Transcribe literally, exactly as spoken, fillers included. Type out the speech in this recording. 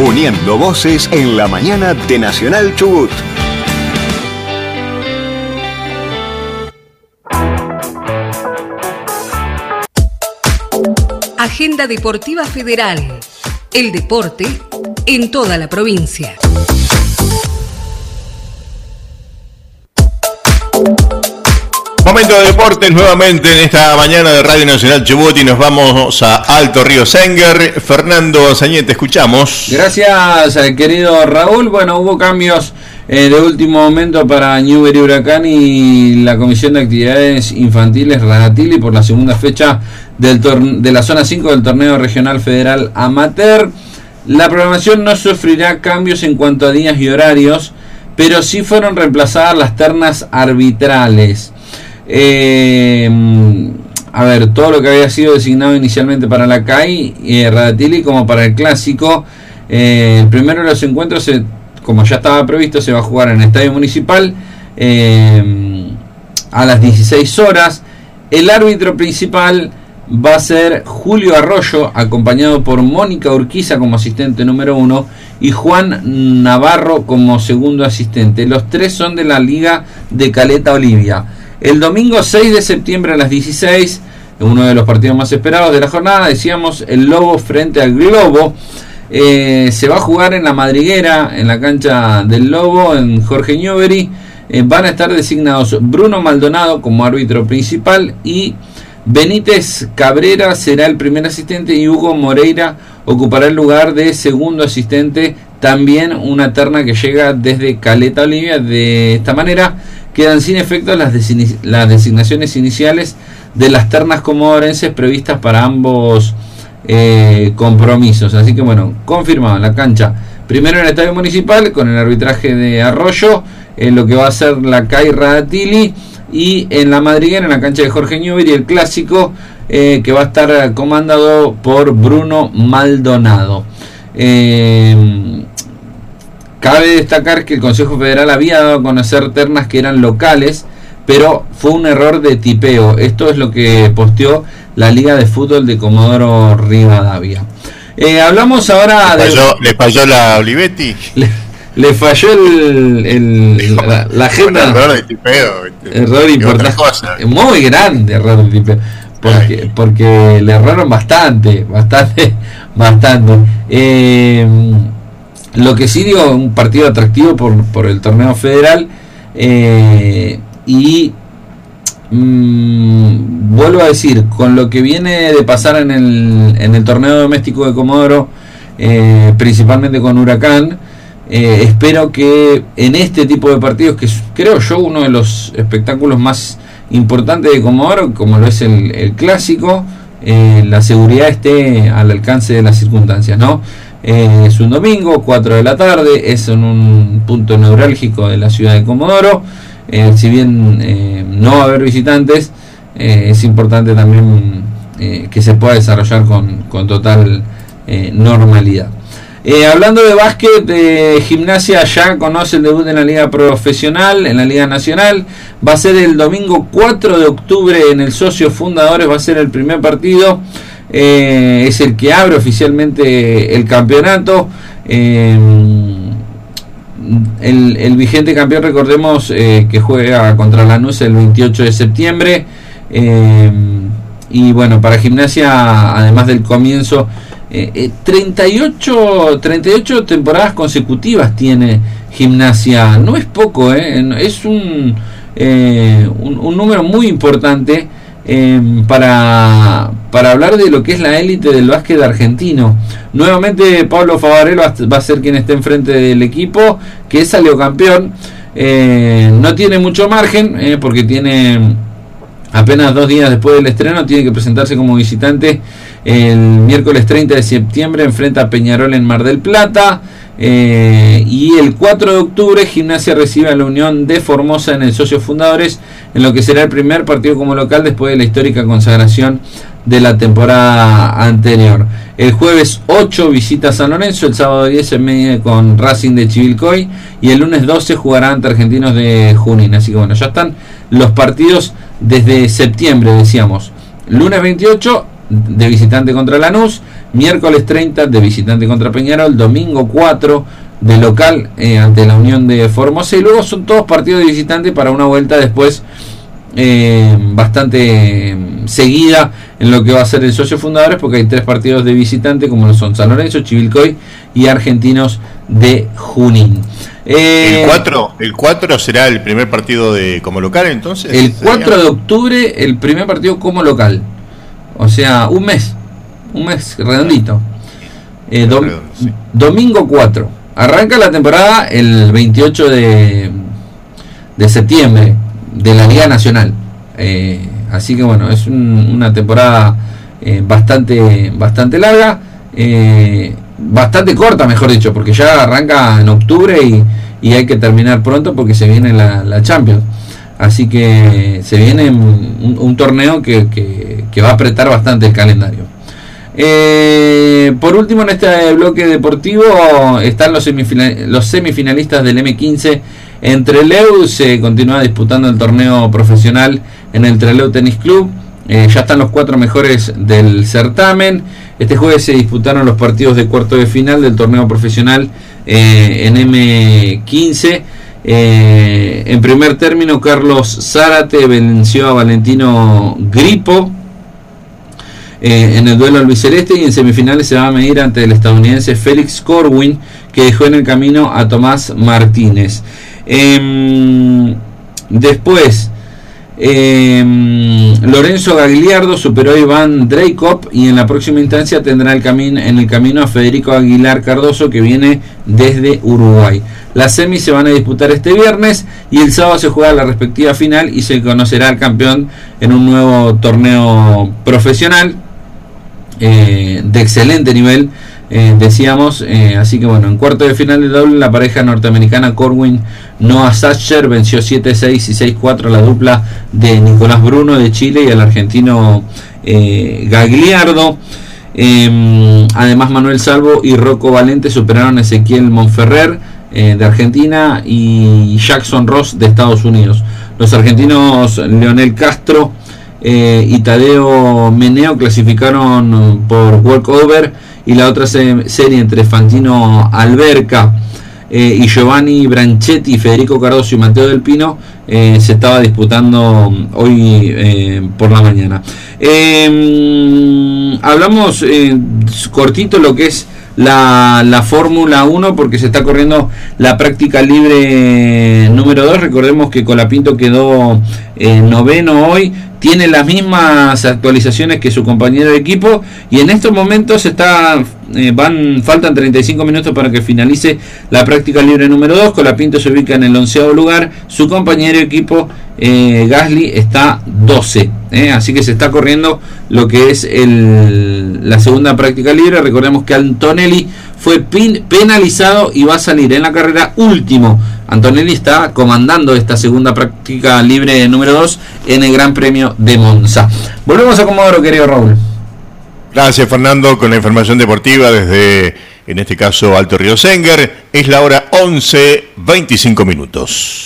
uniendo voces en la mañana de Nacional Chubut. Agenda Deportiva Federal. El deporte en toda la provincia. Momento de deportes nuevamente en esta mañana de Radio Nacional Chubut y nos vamos a Alto Río Senguer. Fernando Sañete, te escuchamos. Gracias, querido Raúl. Bueno, hubo cambios eh, de último momento para Newbery Huracán y la Comisión de Actividades Infantiles Radatili por la segunda fecha del tor- de la zona cinco del Torneo Regional Federal Amateur. La programación no sufrirá cambios en cuanto a días y horarios, pero sí fueron reemplazadas las ternas arbitrales. Eh, a ver, todo lo que había sido designado inicialmente para la C A I y eh, Radatili como para el clásico, eh, el primero de los encuentros, se, como ya estaba previsto, se va a jugar en el Estadio Municipal eh, a las dieciséis horas. El árbitro principal va a ser Julio Arroyo, acompañado por Mónica Urquiza como asistente número uno y Juan Navarro como segundo asistente. Los tres son de la Liga de Caleta Olivia. El domingo seis de septiembre a las dieciséis, uno de los partidos más esperados de la jornada, decíamos, el Lobo frente al Globo. Eh, se va a jugar en la Madriguera, en la cancha del Lobo, en Jorge Newbery. Eh, van a estar designados Bruno Maldonado como árbitro principal y Benítez Cabrera será el primer asistente y Hugo Moreira ocupará el lugar de segundo asistente. También una terna que llega desde Caleta Olivia. De esta manera quedan sin efecto las, design- las designaciones iniciales de las ternas comodorenses previstas para ambos eh, compromisos. Así que bueno, confirmado la cancha. Primero en el Estadio Municipal con el arbitraje de Arroyo, en lo que va a ser la C A I Radatili, y en la Madriguera, en la cancha de Jorge Newbery, el clásico eh, que va a estar comandado por Bruno Maldonado. Eh, Cabe destacar que el Consejo Federal había dado a conocer ternas que eran locales, pero fue un error de tipeo. Esto es lo que posteó la Liga de Fútbol de Comodoro Rivadavia. Eh, hablamos ahora ¿Le falló, de... ¿Le falló la Olivetti? Le, le falló el, el, la, la agenda. Un error de tipeo. Error importante. Muy grande error de tipeo. Porque, porque le erraron bastante, bastante, bastante. Eh... Lo que sí digo, un partido atractivo por, por el torneo federal eh, y mmm, vuelvo a decir, con lo que viene de pasar en el, en el torneo doméstico de Comodoro, eh, principalmente con Huracán, eh, espero que en este tipo de partidos, que es, creo yo, uno de los espectáculos más importantes de Comodoro, como lo es el, el clásico, eh, la seguridad esté al alcance de las circunstancias, ¿no? Eh, es un domingo, cuatro de la tarde, es en un punto neurálgico de la ciudad de Comodoro. Eh, si bien eh, no va a haber visitantes, eh, es importante también eh, que se pueda desarrollar con, con total eh, normalidad. Eh, hablando de básquet, eh, Gimnasia ya conoce el debut en la liga profesional, en la liga nacional. Va a ser el domingo cuatro de octubre en el Socios Fundadores, va a ser el primer partido. Eh, es el que abre oficialmente el campeonato. Eh, el, el vigente campeón, recordemos eh, que juega contra Lanús el veintiocho de septiembre. Eh, y bueno, para Gimnasia, además del comienzo, eh, eh, treinta y ocho temporadas consecutivas tiene Gimnasia. No es poco, eh, es un, eh, un, un número muy importante. Eh, para, para hablar de lo que es la élite del básquet argentino. Nuevamente Pablo Favarello va a ser quien esté enfrente del equipo que salió campeón. Eh, no tiene mucho margen eh, porque tiene apenas dos días después del estreno, tiene que presentarse como visitante el miércoles treinta de septiembre, enfrenta a Peñarol en Mar del Plata. Eh, y el cuatro de octubre Gimnasia recibe a la Unión de Formosa en el Socios Fundadores, en lo que será el primer partido como local después de la histórica consagración de la temporada anterior. El jueves ocho visita San Lorenzo, el sábado diez se mide con Racing de Chivilcoy y el lunes doce jugará ante Argentinos de Junín. Así que bueno, ya están los partidos desde septiembre, decíamos. Lunes veintiocho de visitante contra Lanús, miércoles treinta de visitante contra Peñarol, domingo cuatro de local eh, ante la Unión de Formosa, y luego son todos partidos de visitante para una vuelta después eh, bastante seguida en lo que va a ser el socio fundadores, porque hay tres partidos de visitante como lo son San Lorenzo, Chivilcoy y Argentinos de Junín. Eh, el cuatro el cuatro será el primer partido de como local, entonces. El cuatro de octubre el primer partido como local, o sea, un mes, un mes redondito. Eh, dom, redondo, sí. Domingo cuatro. Arranca la temporada el veintiocho de, de septiembre de la Liga Nacional. Eh, así que bueno, es un, una temporada eh, bastante, bastante larga, eh, bastante corta, mejor dicho, porque ya arranca en octubre y, y hay que terminar pronto porque se viene la, la Champions. Así que se viene un, un torneo que, que, que va a apretar bastante el calendario. Eh, por último, en este bloque deportivo están los, semifinal, los semifinalistas del eme quince en Trelew. Se continúa disputando el torneo profesional en el Trelew Tennis Club. Eh, ya están los cuatro mejores del certamen. Este jueves se disputaron los partidos de cuarto de final del torneo profesional eh, en eme quince. Eh, en primer término, Carlos Zárate venció a Valentino Gripo Eh, en el duelo albiceleste, y en semifinales se va a medir ante el estadounidense Félix Corwin, que dejó en el camino a Tomás Martínez. Eh, después eh, Lorenzo Gagliardo superó a Iván Dreikop, y en la próxima instancia tendrá el camino, en el camino a Federico Aguilar Cardoso, que viene desde Uruguay. Las semis se van a disputar este viernes y el sábado se juega la respectiva final y se conocerá al campeón en un nuevo torneo profesional eh, de excelente nivel, eh, decíamos. Eh, así que bueno, en cuarto de final de doble, la pareja norteamericana Corwin Noah Sacher venció siete seis y seis cuatro a la dupla de Nicolás Bruno de Chile y al argentino eh, Gagliardo. Eh, además, Manuel Salvo y Rocco Valente superaron a Ezequiel Monferrer eh, de Argentina y Jackson Ross de Estados Unidos. Los argentinos Leonel Castro eh, y Tadeo Meneo clasificaron por walkover, y la otra se serie entre Fantino Alberca eh, y Giovanni Branchetti, Federico Cardoso y Mateo Del Pino eh, se estaba disputando hoy eh, por la mañana. Eh, hablamos eh, cortito lo que es la, la Fórmula uno, porque se está corriendo la práctica libre número dos. Recordemos que Colapinto quedó eh, noveno hoy, tiene las mismas actualizaciones que su compañero de equipo, y en estos momentos está eh, van faltan treinta y cinco minutos para que finalice la práctica libre número dos. Colapinto se ubica en el onceavo lugar, su compañero de equipo eh, Gasly está doce, eh, así que se está corriendo lo que es el, la segunda práctica libre. Recordemos que Antonelli fue pin, penalizado y va a salir en la carrera último. Antonelli está comandando esta segunda práctica libre número dos en el Gran Premio de Monza. Volvemos a Comodoro, querido Raúl. Gracias, Fernando, con la información deportiva desde, en este caso, Alto Río Senguer. Es la hora once veinticinco minutos.